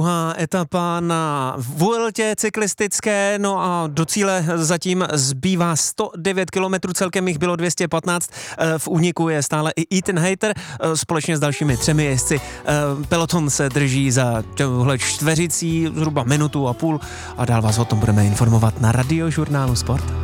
Etapa na Vueltě cyklistické, no a do cíle zatím zbývá 109 kilometrů, celkem jich bylo 215, v úniku je stále i Ethan Hayter, společně s dalšími 3 jezdci. Peloton se drží za tohle čtveřicí zhruba minutu a půl a dál vás o tom budeme informovat na Radiožurnálu Sport.